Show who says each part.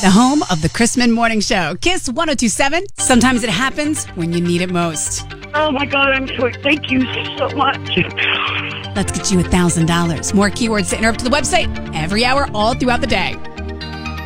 Speaker 1: the home of the Chrisman Morning Show. Kiss 102.7. Sometimes it happens when you need it most.
Speaker 2: Oh, my God, I'm sure. Thank you so much.
Speaker 1: Let's get you $1,000. More keywords to enter up to the website every hour all throughout the day.